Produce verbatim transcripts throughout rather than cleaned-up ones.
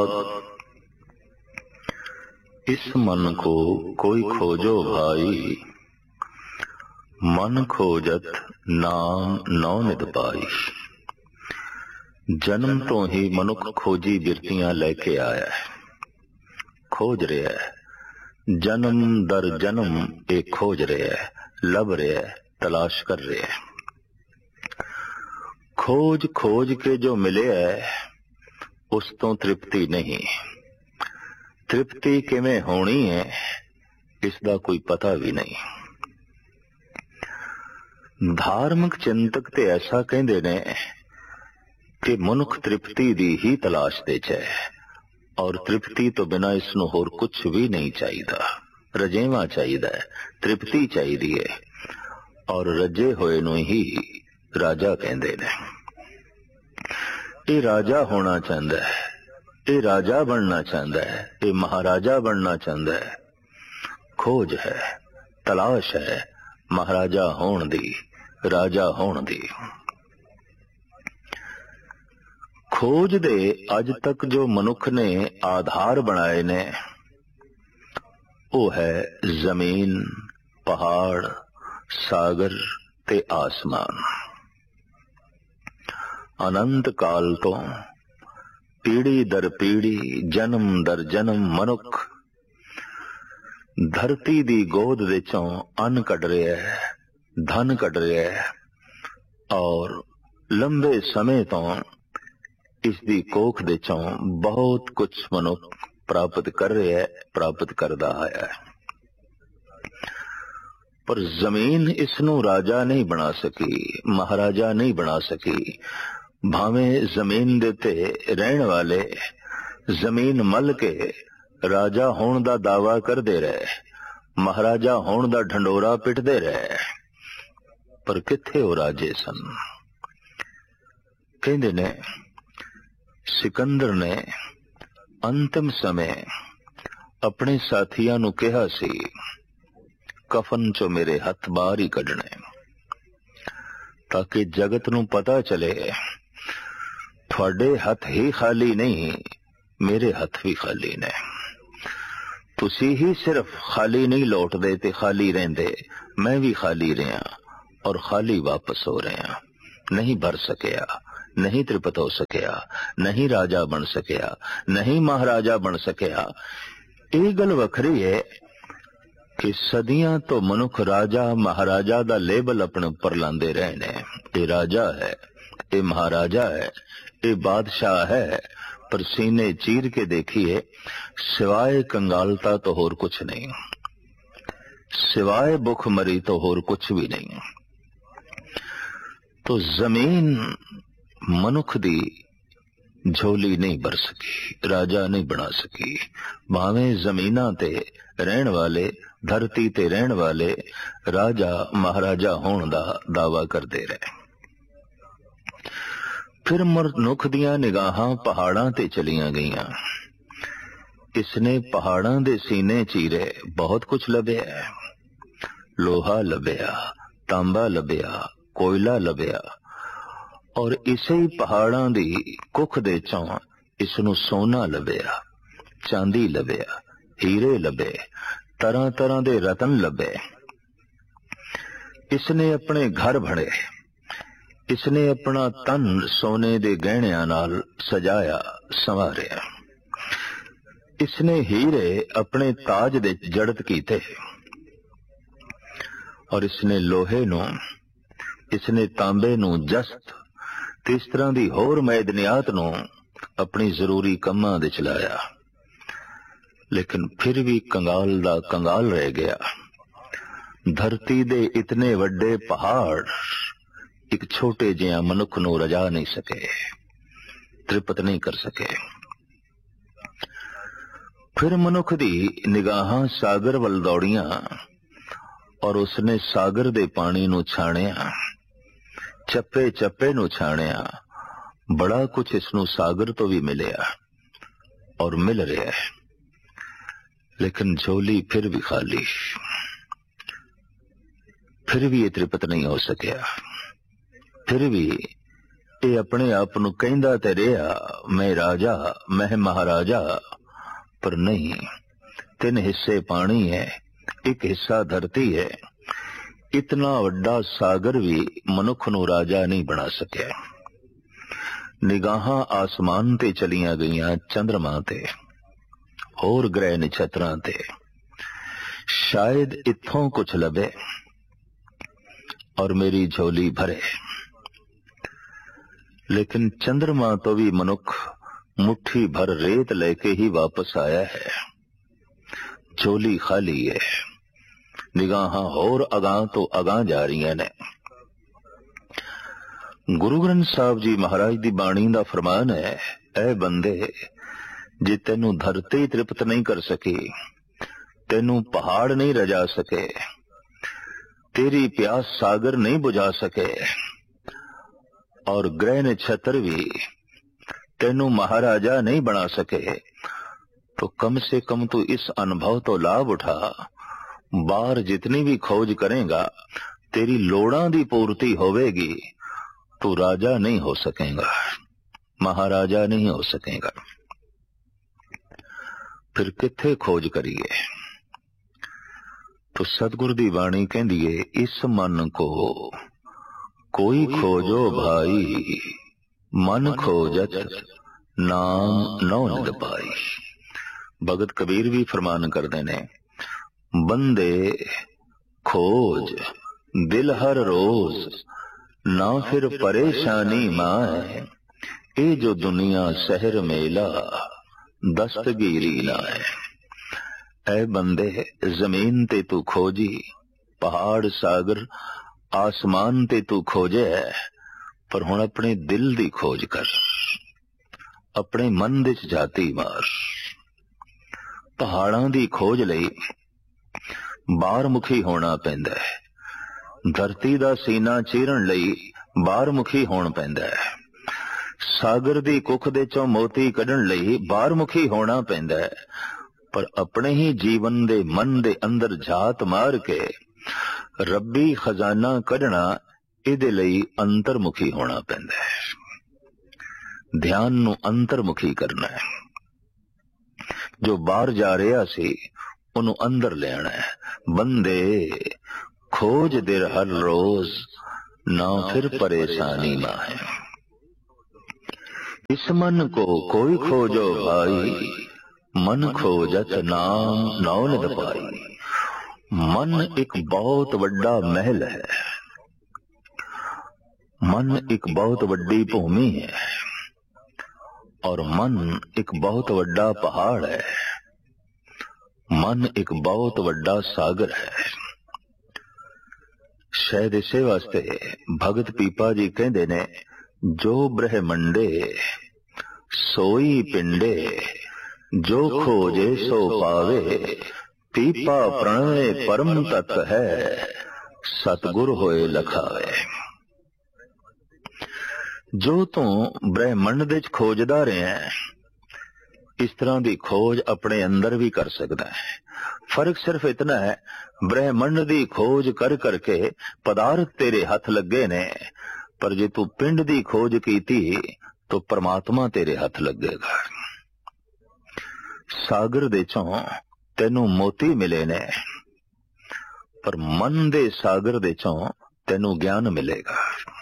इस मन को कोई खोजो भाई, मन खोजत नाम नौ नित पाई। जन्म तो ही मनुख खोजी बिरतियां लेके आया है, खोज रहा है, जन्म दर जन्म एक खोज रहा है, लब रहा है, तलाश कर रहा है। खोज खोज के जो मिले है उस तो तृप्ति नहीं, तृप्ति किवें होनी है इसका कोई पता भी नहीं। धार्मिक चिंतक ते ऐसा कहते ने कि मनुख तृप्ति दी ही तलाश दे है और तृप्ति तो बिना इसनों होर कुछ भी नहीं चाहिए। रजेवा चाहिए, तृप्ति चाहिए है और रजे होए नूं ही राजा कहते ने। ये राजा होना चाहता है, ये राजा बनना चाहता है, ये महाराजा बनना चाहता है। खोज है, तलाश है महाराजा होण दी, राजा होण दी। खोज दे अज तक जो मनुख ने आधार बनाए ने वो है जमीन, पहाड़, सागर ते आसमान। अनंत काल तो पीढ़ी दर पीढ़ी, जन्म दर जन्म मनुख धरती दी गोद विचों अन्न कढ रहा है, धन कढ रहा है और लंबे समय तो इसकी कोख विचों बहुत कुछ मनुख प्राप्त कर रहा है, प्राप्त करदा आया है। पर जमीन इसनों राजा नहीं बना सकी, महाराजा नहीं बना सकी। भावें जमीन दे ते रहने वाले जमीन मल के राजा होण दा दावा करदे रहे, महाराजा होण दा ढंडोरा पिटदे रहे, पर किथे वो राजे सन। कहंदे ने सिकंदर ने अंतिम समय अपने साथियों नूं कहा सी, कफन चो मेरे हथ बाहर ही कढने ताकि जगत नूं पता चले थोड़े हथ ही खाली नहीं, मेरे हथ भी खाली ने। तुसी ही सिर्फ खाली नहीं लौट दे ते खाली रहंदे, मैं भी खाली रहा और खाली वापस हो रहा। नहीं भर सकिया, नहीं तृप्त हो सकिया, नहीं राजा बन सकिया, नहीं महाराजा बन सकिया। ये गल वखरी है कि सदियां तो मनुख राजा महाराजा दा लेबल अपने ऊपर लांदे रहे ने। ये राजा है, ये महाराजा है, ये बादशाह है, पर सीने चीर के देखिए सिवाय कंगालता तो होर कुछ नहीं, सिवाय भुखमरी तो होर कुछ भी नहीं। तो जमीन मनुख दी झोली नहीं भर सकी, राजा नहीं बना सकी। भावें जमीना ते रहन वाले, धरती ते रहन वाले राजा महाराजा होण दा दावा करते रहे। फिर मनुख दियां निगाहां पहाड़ां ते चलियां गईयां। इसने पहाड़ां दे सीने चीरे, बहुत कुछ लभ्या, लोहा लभ्या, तांबा लभ्या, कोयला लभ्या और इसे ही पहाड़ां दी कुख दे चों इसनू सोना लभ्या, चांदी लभ्या, हीरे लभे, तरह तरह दे रतन लभे। इसने अपने घर भरे, इसने अपना तन सोने दे गहणियां नाल सजाया संवारिया। इसने हीरे अपने ताज दे जड़त कीते और इसने लोहे नू, इसने तांबे नू जस्त ते इस तरह दी होर मैदनियात नू अपनी जरूरी कम्मां दे चलाया। लेकिन फिर भी कंगाल दा कंगाल रह गया। धरती दे इतने वड्डे पहाड़ एक छोटे जिहा मनुख नू रजा नहीं सके, तृप्त नहीं कर सके। फिर मनुख दी निगाहां सागर वल दौड़ियां और उसने सागर दे पानी नू छाणिया, चप्पे चप्पे नू छाणिया। बड़ा कुछ इसनू सागर तो भी मिलिया और मिल रहा है, लेकिन झोली फिर भी खाली, फिर भी ये तृप्त नहीं हो सकिया। फिर भी ਇਹ ਆਪਣੇ ਆਪ ਨੂੰ ਕਹਿੰਦਾ ਤੇ ਰਿਹਾ ਮੈਂ ਰਾਜਾ ਮੈਂ ਮਹਾਰਾਜਾ, ਪਰ ਨਹੀਂ। ਤਿੰਨ ਹਿੱਸੇ ਪਾਣੀ है, एक हिस्सा धरती है। इतना वड्डा सागर भी मनुख नूं राजा नहीं बना सकिया। निगाहां आसमान ते चलियां गईयां चंद्रमा ते होर ग्रह नक्षत्रां ते, शायद इत्थों कुछ लभे और मेरी झोली भरे। लेकिन चंद्रमा तो भी मनुख मुट्ठी भर रेत लेके ही वापस आया है। झोली खाली है, निगाहां होर अगां तो अगां जा रही ने। गुरु ग्रंथ साहब जी महाराज दी बाणी दा फरमान है, ऐ बंदे जे तेनू धरती तृप्त नहीं कर सकी, तेनू पहाड़ नहीं रजा सके, तेरी प्यास सागर नहीं बुझा सके और ग्रह नक्षत्र भी तेनू महाराजा नहीं बना सके, तो कम से कम तू इस अनुभव तो लाभ उठा। बाहर जितनी भी खोज करेगा तेरी लोड़ां दी पूर्ति होवेगी, तू राजा नहीं हो सकेगा, महाराजा नहीं हो सकेगा। फिर किथे खोज करिए? तो सतगुरु दी बाणी कहंदी है, इस मन को कोई खोजो भाई, मन खोजत नाम नौ निद पाई। भगत कबीर भी फरमान करते ने, बंदे खोज दिल हर रोज ना फिर परेशानी माए, ए जो दुनिया शहर मेला दस्तगीरी ना है। ऐ बंदे जमीन ते तू खोजी, पहाड़ सागर आसमान ते तू खोजे, पर हुण अपने दिल दी खोज कर, अपने मन दे च जाती मार। पहाड़ां दी खोज लई बाहरमुखी होना पैंदा है, धरती दा सीना चीरन लई बाहरमुखी होना पैंदा है, सागर दी कुख दे चों मोती कढण लई बाहरमुखी होना पैंदा है, पर अपने ही जीवन दे मन दे अंदर झात मार के रब्बी खजाना कढना, इहदे लई अंतरमुखी होना पैंदा है। ध्यान नूं अंतरमुखी करना है। जो बाहर जा रहा सी उन्हों अंदर ले आना है। बंदे खोज दिल हर रोज ना फिर परेशानी ना है। इस मन को कोई खोजो भाई, मन खोजत नाम नौ निद पाई। मन एक बहुत बड़ा महल है, मन एक बहुत बड़ी भूमि है, और मन एक बहुत बड़ा पहाड़ है, मन एक बहुत बड़ा सागर है। शायद इसे वास्ते भगत पीपा जी कहते ने, जो ब्रह्मंडे सोई पिंडे, जो खोजे सो पावे, पीपा प्रणय परम तत्व है, सतगुर होए लखावे। जो तू ब्रह्मंड दे खोजदा रहे हैं, इस तरह की खोज अपने अंदर भी कर सकता है। फर्क सिर्फ इतना है, ब्रह्मंड की खोज कर करके पदार्थ तेरे हाथ लगे ने, पर जे तू पिंड की खोज कीती तो परमात्मा तेरे हाथ लगेगा। सागर दे चों तेनू मोती मिले ने, पर मन दे सागर दे चों तेनू ज्ञान मिलेगा।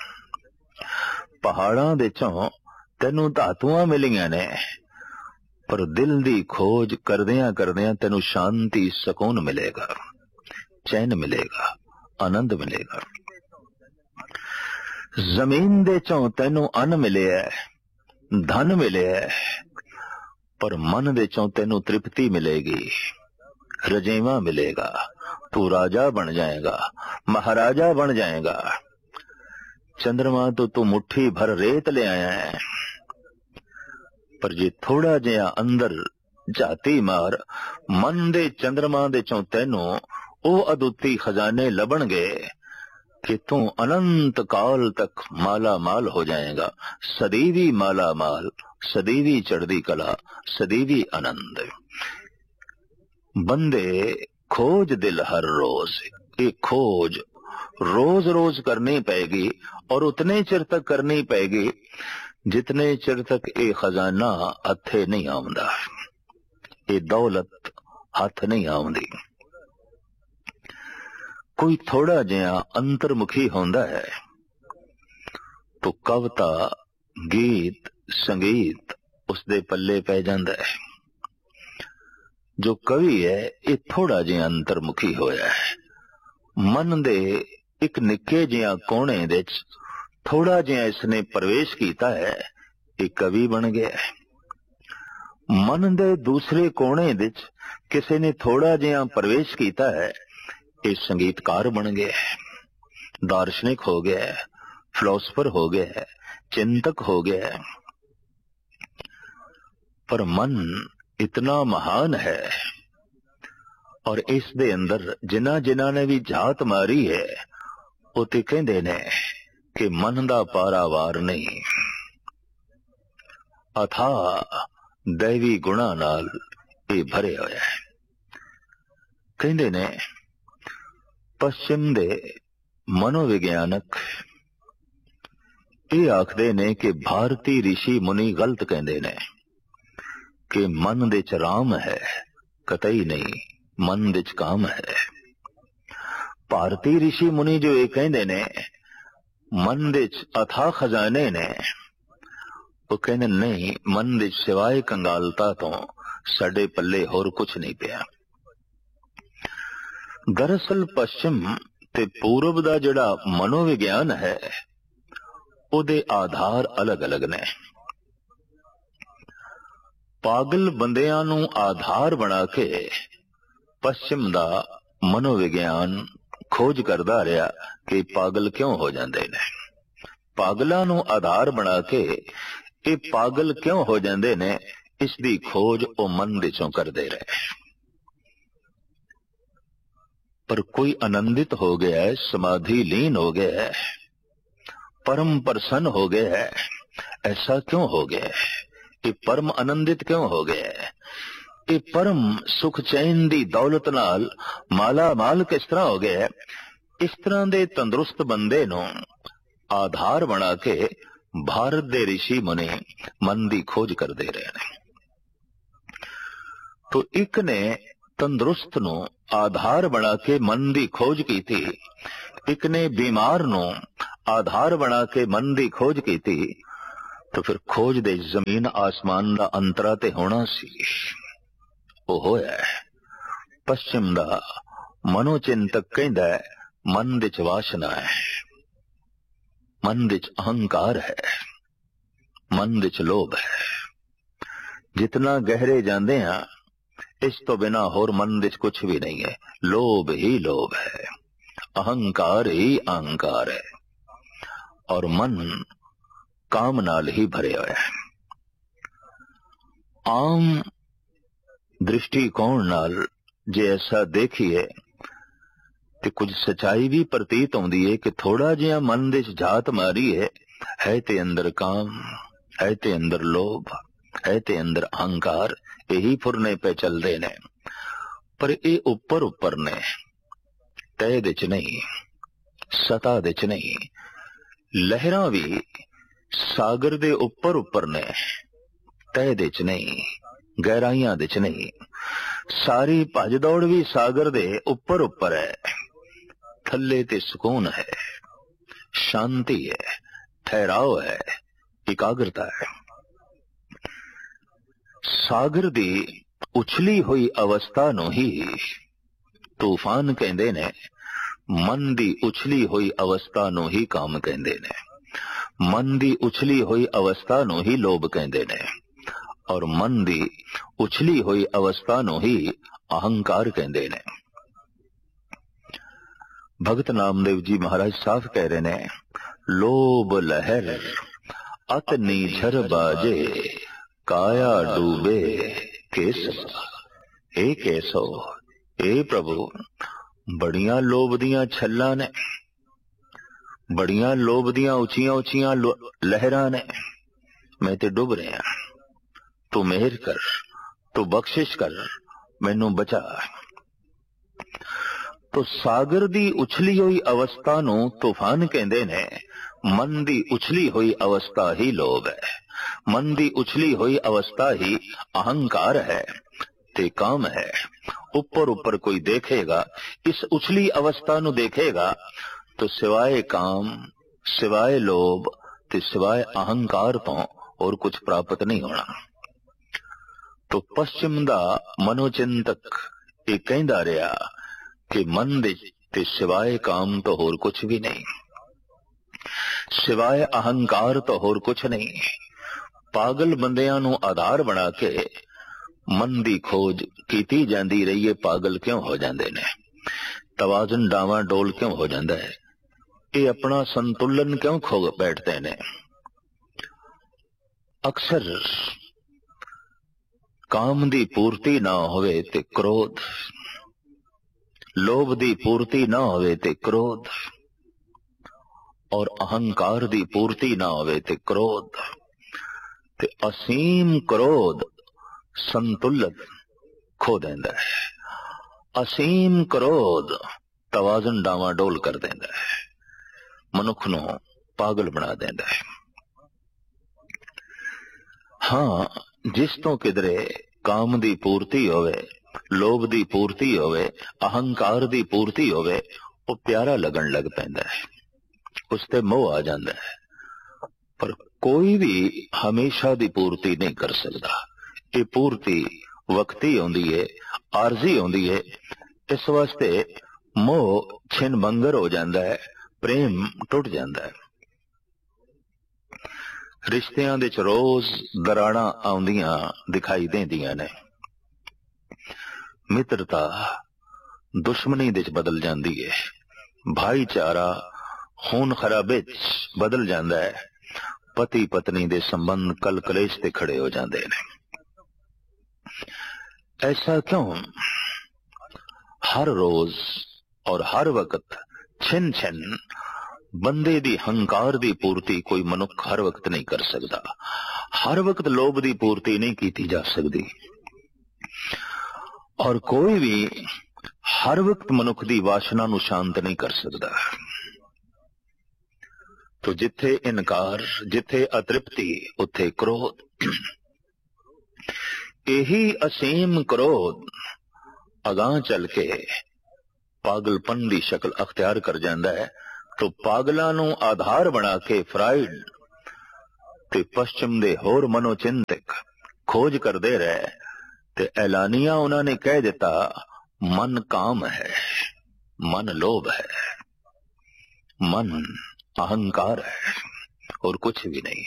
पहाड़ां दे चों तेनू धातुआं मिलियां ने, पर दिल दी खोज करदियां करदियां तेनू शांति सुकून मिलेगा, चैन मिलेगा, आनंद मिलेगा। जमीन दे चों तेनू अन्न मिले है, धन मिले है, पर मन दे चों तेनू तृप्ति मिलेगी, रजेवा मिलेगा। तू राजा बन जाएगा, महाराजा बन जाएगा। चंद्रमा तो तू मुट्ठी भर रेत ले आया है, पर जे थोड़ा जिहा अंदर जाती मार, मन दे चंद्रमा दे चों तेनू ओ अदुੱਤੀ खजाने लभणगे कि तू अनंत काल तक माला माल हो जाएगा। सदैवी माला माल, सदैवी चढ़दी कला, सदैवी आनंद। बंदे खोज दिल हर रोज, ये खोज रोज रोज करनी पएगी और उतने चिर तक करनी पएगी जितने चिर तक ये खजाना हथे नहीं आउंदा, ये दौलत हथ नहीं आउंदी। कोई थोड़ा जिहा अंतर्मुखी होंदा है तो कविता गीत संगीत उसदे पल्ले पै जांदा है। जो कवि है ये थोड़ा जिहा अंतर्मुखी होया है, मन दे एक निक्के जिहा कोने दे थोड़ा जिहा इसने प्रवेश कीता है, ये कवि बन गया है। मन दे दूसरे कोने दे किसी ने थोड़ा जिहा प्रवेश कीता है, ये संगीतकार बन गया है, दार्शनिक हो गया है, फिलोसफर हो गया है, चिंतक हो गया है। पर मन इतना महान है और इस दे अंदर जिन्ना जिन्ना ने भी जात मारी है वो ते कहंदे ने कि मन दा पारावार नहीं, अथा दैवी गुणा नाल ये भरे होया है। कहंदे ने पश्चिम दे मनोविज्ञानक ये आखदे ने कि भारती ऋषि मुनि गलत कहंदे ने कि मन दे च राम है, कतई नहीं, मन दे च काम है। भारती ऋषि मुनि जो ये कहंदे ने मन दे च अथा खजाने ने, वो कहंदे नहीं, मन दे सिवाय कंगालता तो साडे पल्ले होर कुछ नहीं पिया। दरअसल पश्चिम ते पूरब दा जिहड़ा मनोविज्ञान है उहदे आधार अलग अलग ने। पागल बंदियां नूं आधार बना के पश्चिम दा मनोविज्ञान खोज करदा रहा कि पागल क्यों हो जांदे ने। पागलां नूं आधार बना के ये पागल क्यों हो जांदे ने, इसदी खोज ओ मन दे चों करदे रहे। पर कोई आनंदित हो गया है, समाधि लीन हो गया है, परम प्रसन्न हो गया है, ऐसा क्यों हो गया है? ये परम आनंदित क्यों हो गया है? ये परम सुख चैन दी दौलत नाल माला माल किस तरह हो गया है? इस तरह दे तंदुरुस्त बंदे नूं आधार बना के भारत दे ऋषि मुनि मन दी खोज करदे रहे ने। तो एक ने तंदुरुस्त नूं आधार बना के मन दी खोज की थी, एक ने बीमार नूं आधार बना के मन दी खोज की थी। तो फिर खोज दे जमीन आसमान दा अंतरा ते होना सी, वो होया है। पश्चिम दा मनोचिंतक कहंदा है मन दे च वासना है, मन दे च अहंकार है, मन दे च लोभ है। जितना गहरे जांदे हैं इस तो बिना होर मन दे च कुछ भी नहीं है। लोभ ही लोभ है, अहंकार ही अहंकार है और मन काम नाल ही भरे हुए है। आम दृष्टिकोण नाल जे ऐसा देखिए ते कुछ सच्चाई भी प्रतीत होंदी है कि थोड़ा जिहा मन दे च जात मारी है, है ते अंदर काम, है ते अंदर लोभ, है ते अंदर अहंकार, यही फुरने पे चल रहे ने। पर ये उपर उपर ने, तय दे च नहीं, सता दे च नहीं। लहरां भी सागर दे उपर उपर ने, तय दे च नहीं, गहराइयां दे च नहीं। सारी भज दौड़ भी सागर दे उपर उपर है, थल्ले ते सुकून है, शांति है, ठहराव है, एकाग्रता है। सागर दी उछली हुई अवस्था नूं ही तूफान कहंदे ने, मन दी उछली हुई अवस्था नूं ही काम कहंदे ने, मन दी उछली हुई अवस्था नूं ही लोभ कहंदे ने और मन दी उछली हुई अवस्था नूं ही अहंकार कहंदे ने। भगत नामदेव जी महाराज साफ कह रहे ने, लोभ लहर अत नीझर बाजे, काया डूबे केसवा। हे केसो, हे प्रभु, बड़ियां लोभ दियां छल्लां ने, बड़ियां लोभ दियां उचियां उचियां लहरां ने, मैं ते डुब रहा। तू मेहर कर, तू बख्शिश कर, मैनू बचा। तो तो सागर दी उछली हुई अवस्था नू तूफान कहंदे ने। मन दी उछली हुई अवस्था ही लोभ है, मन दी उछली हुई अवस्था ही अहंकार है ते काम है। ऊपर ऊपर कोई देखेगा, इस उछली अवस्था नू देखेगा तो सिवाय काम, सिवाय लोभ ते सिवाय अहंकार तो और कुछ प्राप्त नहीं होना। तो पश्चिम दा मनोचिंतक ये कहंदा रहा कि मन दे ते सिवाय काम तो होर कुछ भी नहीं, सिवाय अहंकार तो होर कुछ नहीं। पागल बंदियां नू आधार बना के मन दी खोज कीती जांदी रही है। पागल क्यों हो जांदे ने, तवाजन डावा डोल क्यों हो जांदा है, ये अपना संतुलन क्यों खो बैठते ने। अक्सर काम दी पूर्ति ना होवे ते क्रोध, लोभ दी पूर्ति ना होवे ते क्रोध, और अहंकार दी पूर्ति ना होवे ते क्रोध, ते असीम क्रोध संतुलन खो देंदा है। असीम क्रोध तवाजन डावाडोल कर देंदा है, मनुख नू पागल बना देंदा है। हाँ, जिस तो किधरे काम दी पूर्ति होवे, लोभ दी पूर्ति होवे, अहंकार दी पूर्ति होवे, वो प्यारा लगन लग पैंदा है, उसते मोह आ जांदा है। पर कोई भी हमेशा दी पूर्ति नहीं कर सकता। ये पूर्ति वक्ती होंदी है, आरजी होंदी है। इस वास्ते मोह छिन भंगर हो जांदा है, प्रेम टुट जांदा है। रिश्तियां दे च रोज दराड़ा आउंदियां दिखाई देंदियां ने। मित्रता दुश्मनी दे च बदल जांदी है, भाईचारा खून खराबे च बदल जांदा है, पति पत्नी दे संबंध कल कलेश ते खड़े हो जांदे ने। ऐसा क्यों? हर रोज और हर वक्त छिन छिन बंदे दी हंकार दी पूर्ति कोई मनुख हर वक्त नहीं कर सकता। हर वक्त लोभ दी पूर्ति नहीं की जा सकती, और कोई भी हर वक्त मनुख दी वासना नू शांत नहीं कर सकता। तो जिथे इनकार, जिथे अतृप्ति, उथे क्रोध। यही असीम क्रोध अगां चल के पागलपन दी शक्ल अख्तियार कर जांदा है। तो पागलां नू आधार बना के फ्राइड ते पश्चिम दे होर मनोचिंतक खोज करदे रहे, ते ऐलानिया उन्होंने कह दिता मन काम है, मन लोभ है, मन अहंकार है, और कुछ भी नहीं।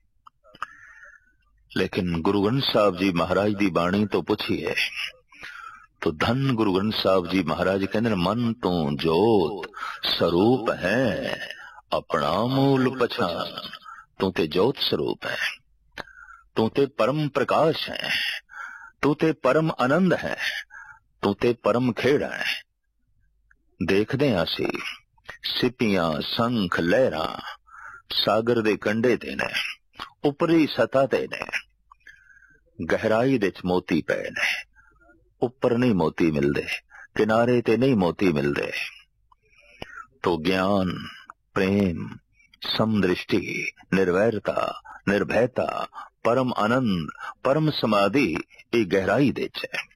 लेकिन गुरु ग्रंथ साहब जी महाराज दी बाणी तो पूछिए तो धन गुरु ग्रंथ साहब जी महाराज कहते मन तू जोत स्वरूप है, अपना मूल पछान। तू ते जोत स्वरूप है, तू ते परम प्रकाश है, तू ते परम आनंद है, तू ते परम खेड़ा है। देखदे आसी सिपियां संख लहरां सागर दे कंडे ते ने, उपरी सतह ते ने, गहराई दे च मोती पए ने। ऊपर नहीं मोती मिलते, किनारे ते नहीं मोती मिलते। तो ज्ञान, प्रेम, समदृष्टि, निर्वैरता, निर्भयता, परम आनंद, परम समाधि ये गहराई दे च है।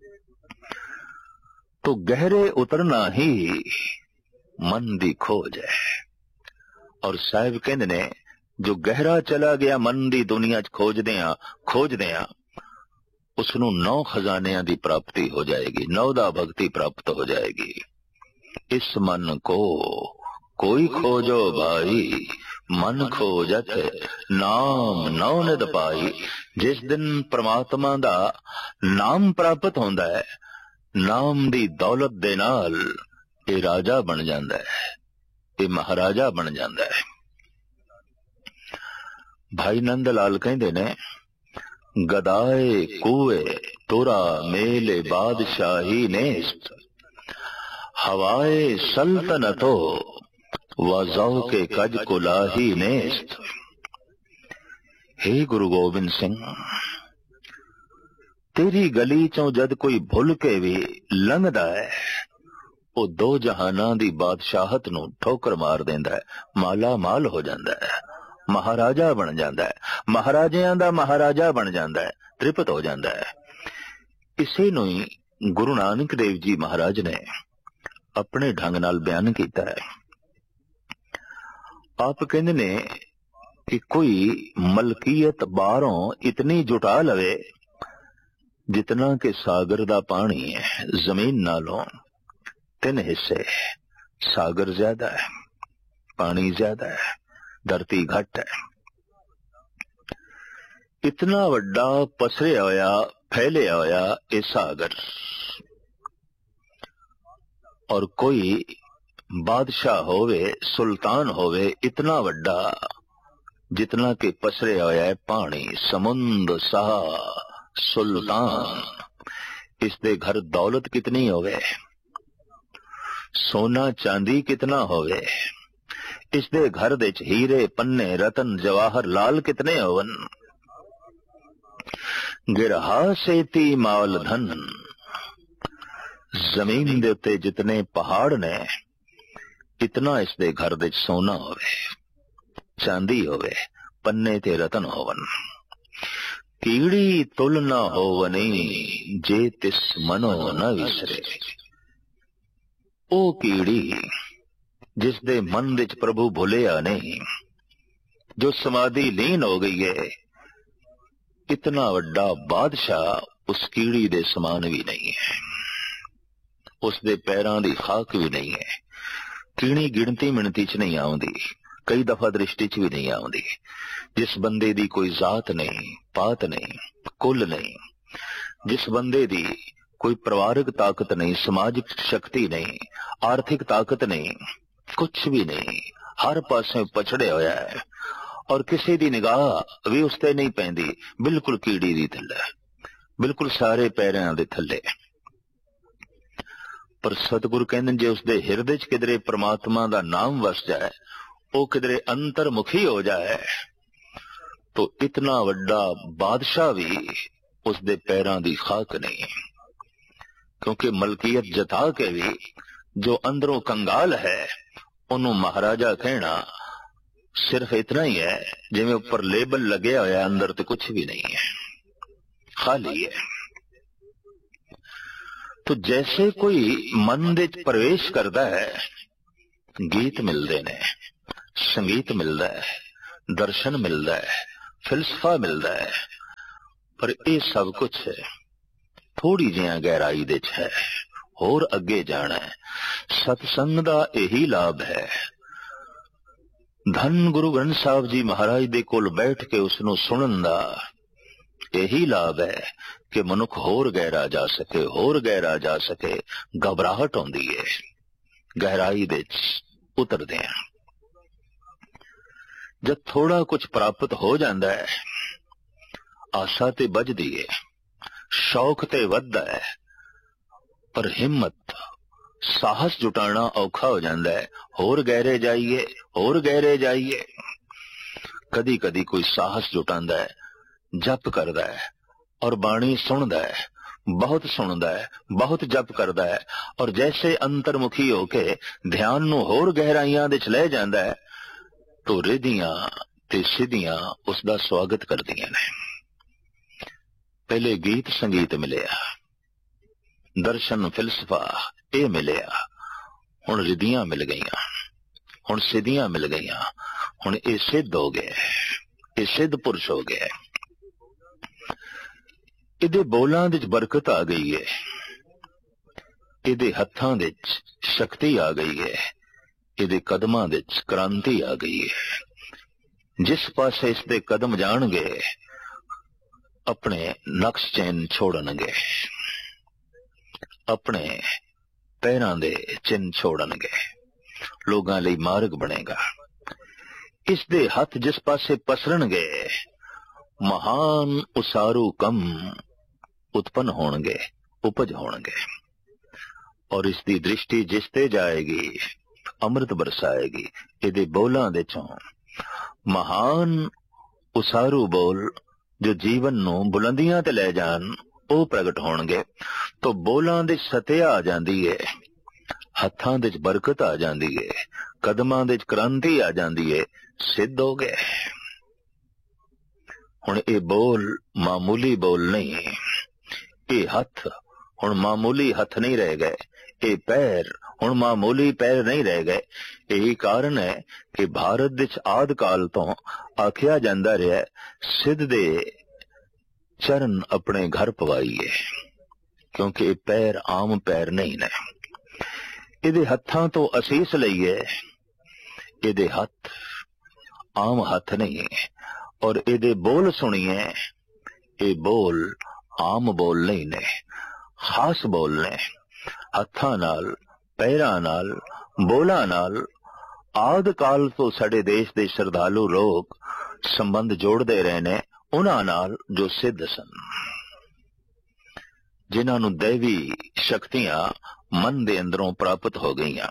तो गहरे उतरना ही मन दी खोज है। और साहिब कहंदे ने जो गहरा चला गया मन दी दुनिया च खोजदे आ खोजदे आ उसनू नौ खजानियां दी प्राप्ति हो जाएगी, नौदा भक्ति प्राप्त हो जाएगी। इस मन को कोई खोजो भाई, मन खोजत नाम नौ निध पाई। जिस दिन परमात्मा दा नाम प्राप्त होंदा है, नाम दी दौलत दे नाल ये राजा बन जांदा है, ये महाराजा बन जांदा है। भाई नंद लाल कहंदे ने गदाए कुए तुरा मेले बादशाही नेस्त, हवाए सल्तनतो वज़ौ के कज कुलाही नेस्त। हे गुरु गोबिंद सिंह, तेरी गली चों जद कोई भुल के भी लंघदा है ਉਹ ਦੋ ਜਹਾਨਾਂ ਦੀ ਬਾਦਸ਼ਾਹਤ ਨੂੰ ਠੋਕਰ ਮਾਰ ਦਿੰਦਾ ਹੈ, ਮਾਲਾ ਮਾਲ ਹੋ ਜਾਂਦਾ ਹੈ, ਮਹਾਰਾਜਾ ਬਣ ਜਾਂਦਾ ਹੈ, ਮਹਾਰਾਜਿਆਂ ਦਾ ਮਹਾਰਾਜਾ ਬਣ ਜਾਂਦਾ ਹੈ, ਤ੍ਰਿਪਤ ਹੋ ਜਾਂਦਾ ਹੈ। ਇਸੇ ਨੂੰ ਹੀ ਗੁਰੂ ਨਾਨਕ ਦੇਵ ਜੀ ਮਹਾਰਾਜ ਨੇ ਆਪਣੇ ਢੰਗ ਨਾਲ ਬਿਆਨ ਕੀਤਾ ਹੈ। ਆਪ ਕਹਿੰਦੇ ਨੇ ਕਿ ਕੋਈ ਮਲਕੀਅਤ ਬਾਹਰੋਂ ਇਤਨੀ ਜੁਟਾ ਲਵੇ ਜਿਤਨਾ ਕਿ ਸਾਗਰ ਦਾ ਪਾਣੀ ਹੈ। ਜ਼ਮੀਨ ਨਾਲੋਂ ਤਿੰਨ ਹਿੱਸੇ, ਸਾਗਰ ਜ਼ਿਆਦਾ ਹੈ, ਪਾਣੀ ਜ਼ਿਆਦਾ ਹੈ, ਧਰਤੀ ਘੱਟ ਹੈ। ਇਤਨਾ ਵੱਡਾ ਪਸਰਿਆ ਹੋਇਆ ਫੈਲਿਆ ਹੋਇਆ ਇਹ ਸਾਗਰ, ਔਰ ਕੋਈ ਬਾਦਸ਼ਾਹ ਹੋਵੇ, ਸੁਲਤਾਨ ਹੋਵੇ ਇਤਨਾ ਵੱਡਾ ਜਿਤਨਾ ਕਿ ਪਸਰਿਆ ਹੋਇਆ ਹੈ ਪਾਣੀ। ਸਮੁੰਦ ਸਾਹ ਸੁਲਤਾਨ, ਇਸ ਦੇ ਘਰ ਦੌਲਤ ਕਿਤਨੀ ਹੋਵੇ, ਸੋਨਾ ਚਾਂਦੀ ਕਿਤਨਾ ਹੋਵੇ, ਇਸ ਦੇ ਘਰ ਦੇ ਚ ਹੀਰੇ ਪੰਨੇ ਰਤਨ ਜਵਾਹਰ ਲਾਲ ਕਿਤਨੇ ਹੋਵਨ। ਗਿਰਹਾ ਸੇਤੀ ਮਾਲ ਧਨ, ਜ਼ਮੀਨ ਦੇ ਉੱਤੇ ਜਿਤਨੇ ਪਹਾੜ ਨੇ ਇਤਨਾ ਇਸ ਦੇ ਘਰ ਦੇ ਚ ਸੋਨਾ ਹੋਵੇ, ਚਾਂਦੀ ਹੋਵੇ, ਪੰਨੇ ਤੇ ਰਤਨ ਹੋਵਨ। ਕੀੜੀ ਤੁਲ ਨਾ ਹੋਵਨੀ ਜੇ ਤਿਸ ਮਨੋ ਨਾ ਵਿਸਰੇ। ਉਹ ਕੀੜੀ ਜਿਸ ਦੇ ਮਨ ਵਿੱਚ ਪ੍ਰਭੂ ਭੁੱਲਿਆ ਨਹੀਂ, ਜੋ ਸਮਾਧੀ ਲੀਨ ਹੋ ਗਈ ਹੈ, ਇਤਨਾ ਵੱਡਾ ਬਾਦਸ਼ਾਹ ਉਸ ਕੀੜੀ ਦੇ ਸਮਾਨ ਵੀ ਨਹੀਂ ਹੈ, ਉਸ ਦੇ ਪੈਰਾਂ ਦੀ ਖਾਕ ਵੀ ਨਹੀਂ ਹੈ। ਕੀੜੀ ਗਿਣਤੀ ਮਿਣਤੀ ਚ ਨਹੀਂ ਆਉਂਦੀ, ਕਈ ਦਫਾ ਦ੍ਰਿਸ਼ਟੀ ਚ ਵੀ ਨਹੀਂ ਆਉਂਦੀ। ਜਿਸ ਬੰਦੇ ਦੀ ਕੋਈ ਜ਼ਾਤ ਨਹੀਂ, ਪਾਤ ਨਹੀਂ, ਕੁੱਲ ਨਹੀਂ, ਜਿਸ ਬੰਦੇ ਦੀ ਕੋਈ ਪਰਿਵਾਰਕ ਤਾਕਤ ਨਹੀਂ, ਸਮਾਜਿਕ ਸ਼ਕਤੀ ਨਹੀਂ, ਆਰਥਿਕ ਤਾਕਤ ਨਹੀਂ, ਕੁਛ ਵੀ ਨਹੀਂ, ਹਰ ਪਾਸੇ ਪਛੜਿਆ ਹੋਇਆ ਹੈ, ਔਰ ਕਿਸੇ ਦੀ ਨਿਗਾਹ ਵੀ ਉਸ ਤੇ ਨਹੀਂ ਪੈਂਦੀ, ਬਿਲਕੁਲ ਕੀੜੀ ਦੀ ਥੱਲੇ, ਬਿਲਕੁਲ ਸਾਰੇ ਪੈਰਾਂ ਦੇ ਥੱਲੇ। ਪਰ ਸਤਿਗੁਰੂ ਕਹਿੰਦੇ ਜੇ ਉਸਦੇ ਹਿਰਦੇ ਚ ਕਿਧਰੇ ਪ੍ਰਮਾਤਮਾ ਦਾ ਨਾਮ ਵਸ ਜਾਏ, ਉਹ ਕਿਧਰੇ ਅੰਤਰਮੁਖੀ ਹੋ ਜਾਏ, तो इतना वड्डा बादशाह भी उसदे पैरां दी खाक नहीं, क्योंकि मलकियत जता के भी जो अंदरों कंगाल है उन्हों महाराजा कहना सिर्फ इतना ही है जिवें ऊपर लेबल लगे होया, अंदर तो कुछ भी नहीं है, खाली है। तो जैसे कोई मन दे प्रवेश करता है, गीत मिलते ने, संगीत मिलता है, दर्शन मिलता है, फिलसफा मिलता है, पर यह सब कुछ थोड़ी जिहा गहराई दे च है, होर अगे जाना है। सतसंग दा यही लाभ है। धन गुरु ग्रंथ साहब जी महाराज दे कोल बैठ के उसनू सुनन दा यही लाभ है कि मनुख होर गहरा जा सके, होर गहरा जा सके। घबराहट होंदी है, गहराई दे उतरदे हैं। जब थोड़ा कुछ प्राप्त हो जाता है, आशा ते बजदी है, शौक ते वधदा है, पर हिम्मत साहस जुटाना औखा हो जाता है। होर गहरे जाइए, होर गहरे जाइए। कदी कदी कोई साहस जुटांदा है, जप करदा है और बाणी सुनदा है, बहुत सुनदा है, बहुत जप करदा है, और जैसे अंतर्मुखी होके ध्यान नू होर गहराइयां दे च ले जांदा है, तो रिधियां ते सिद्धियां उसदा स्वागत करदियां ने। पहले गीत संगीत मिलिया, दर्शन फिलसफा ये मिलिया, हुण रिधियां मिल गईयां, हुण सिद्धियां मिल गईयां, हुण ये सिद्ध हो गए, ये सिद्ध पुरुष हो गए। इहदे बोलां विच बरकत आ गई है, इहदे हत्थां विच शक्ति आ गई है, इहदे कदमां विच क्रांति आ गई है। जिस पासे इसदे कदम जाणगे अपने नक्श चैन छोड़नगे, अपने पैरां दे चिन्ह छोड़नगे, लोगां लई मार्ग बनेगा। इसदे हथ जिस पासे पसरनगे महान उसारू कम उत्पन्न होणगे, उपज होणगे, और इसकी दृष्टि जिसते जाएगी अमृत बरसाएगी। इहदे बोलां दे चों महान उसारू बोल जो जीवन नू बुलंदियां ते ले जान, ਉਹ ਪ੍ਰਗਟ ਹੋਣਗੇ। तो बोलां दे सत्या आ जाती है, हत्थां दे च बरकत आ जांदी है, कदमां दे च क्रांति आ जांदी है, सिद्ध हो गए। हुण ये बोल मामूली बोल नहीं, ये हथ हुण मामूली हथ नहीं रह गए, ये पैर हुण मामूली पैर नहीं रह गए। यही कारण है कि भारत विच आद काल तो आखिया जांदा रहा सिद्ध दे चरण अपने घर पवाइए, क्योंकि ये पैर आम पैर नहीं ने। इहदे हत्थां तो असीस लईए, इहदे हथ आम हथ नहीं, और इहदे बोल सुनिए, ये बोल आम बोल नहीं ने, खास बोल ने। हत्थां नाल पैरां नाल बोलां नाल आद काल तो साडे देश दे श्रद्धालु लोग संबंध जोड़ते रहे ने उन्हां नाल जो सिद्ध सन, जिन्हां नूं दैवी शक्तियां मन दे अंदरों प्राप्त हो गईयां,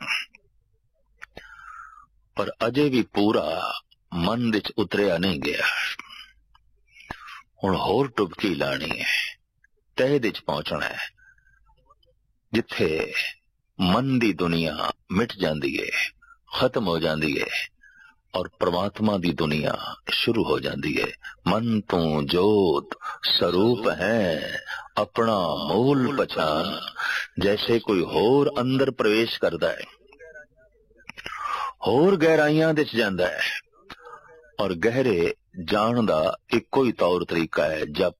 पर अजे भी पूरा मन विच उतरिया नहीं गया। हुण होर टुबकी लानी है, तह विच पहुंचना है, जिथे मन दी दुनिया मिट जाती है, खत्म हो जाती है, और परमात्मा दी दुनिया शुरू हो जाती है। मन तू जोत स्वरूप है, अपना मूल पहचान। जैसे कोई होर अंदर प्रवेश करता है, होर गहराइयां विच जांदा है, और गहरे जान दा इक्को ही तौर तरीका है जप,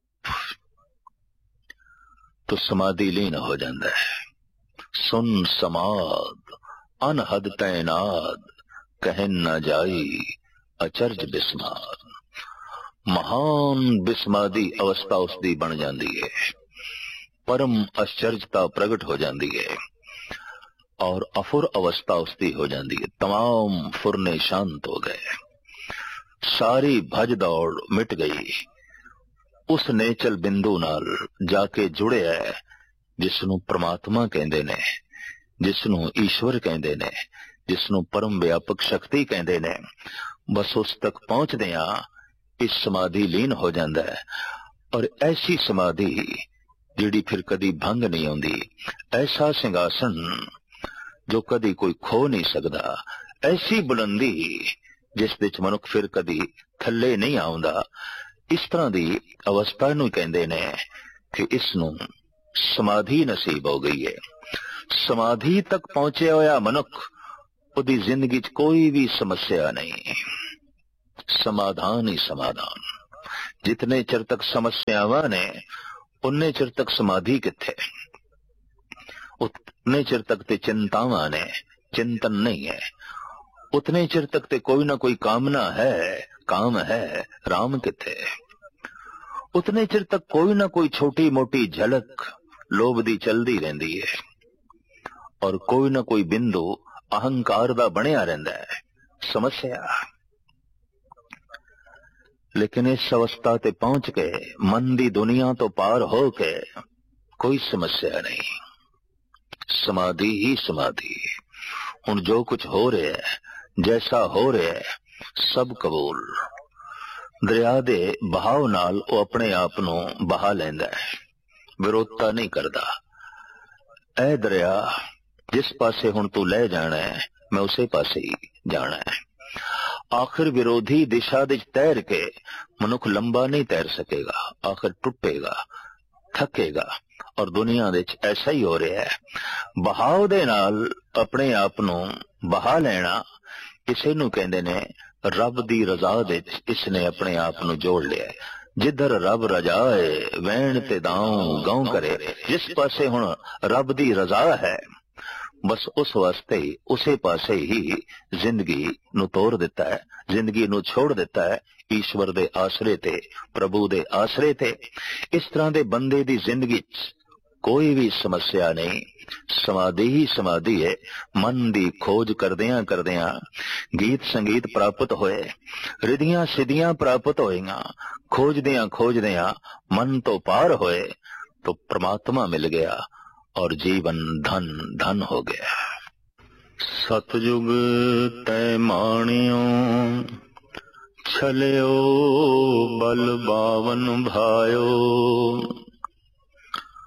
तो समाधि लीन हो जाता है। सुन समाद अनहद तैनाद, कहन न जाई अचरज बिस्माद। महान बिस्मादी अवस्था उसकी बन जाती है, परम आश्चर्यता प्रगट हो जाती है, और अफुर अवस्था उसकी हो जाती है। तमाम फुरने शांत हो गए, सारी भज दौड़ मिट गई, उस नेचल बिंदु नाल जाके जुड़े है जिसनों परमात्मा कहंदे ने, जिसनों ईश्वर कहंदे ने, जिसनों परम व्यापक शक्ति कहंदे ने। बस उस तक पहुंचदे आ इस समाधि लीन हो जाता है, और ऐसी समाधि जिहड़ी फिर कदी भंग नहीं आउंदी, ऐसा सिंघासन जो कदी कोई खो नहीं सकदा, ऐसी बुलंदी जिस विच मनुख फिर कदी थल्ले नहीं आउंदा। इस तरह की अवस्था नूं कहंदे ने कि इसनूं समाधि नसीब हो गई है। समाधि तक पहुंचे होया मनुख, उदी जिंदगी च कोई भी समस्या नहीं, समाधान ही समाधान। जितने चिर तक समस्यावां ने उन्ने चिर तक समाधि किथे, उतने चिर तक ते चिंतावां ने, चिंतन नहीं है। उतने चिर तक ते कोई ना कोई कामना है, काम है, राम किथे। उतने चिर तक कोई ना कोई छोटी मोटी झलक लोभ दी चलदी रहंदी है, और कोई ना कोई बिंदु अहंकार दा बनिया रहंदा है, समस्या। लेकिन इस अवस्था ते पहुंच के मन दी दुनिया तो पार हो के कोई समस्या नहीं, समाधि ही समाधि। हुण जो कुछ हो रहा है, जैसा हो रहा है, सब कबूल। दरिया दे बहाव नाल वो अपने आप नूं बहा लैंदा है, विरोधता नहीं करता। ऐ दरिया, जिस पासे हुण तू ले जाना है, मैं उसे पासे ही जाना है। आखिर विरोधी दिशा दे तैर के मनुख लंबा नहीं तैर सकेगा, आखिर टुटेगा, थकेगा। और दुनिया दे ऐसा ही हो रहा है। बहाव दे नाल अपने आप नूं बहा लेना, इसे नूं कहंदे ने रब दी रजा दे इसने अपने आप नूं जोड़ लिया। जिधर रब रजाए वैण ते दाऊं गांव करे। जिस पासे हुण रब दी रजा है, बस उस वास्ते ही उसे पासे ही जिंदगी नूं तोड़ दिता है, जिंदगी नूं छोड़ दिता है ईश्वर दे आसरे ते, प्रभु दे आसरे ते। इस तरह दे बंदे दी जिंदगी कोई भी समस्या नहीं, समाधि ही समाधि है। मन दी खोज करदियां करदियां गीत संगीत प्राप्त होए, रिधियां सिद्धियां प्राप्त होएगा। खोजदियां खोजदियां मन तो पार होए तो परमात्मा मिल गया और जीवन धन धन हो गया। सतयुग तै माणियो छलियो बल बावन भायो।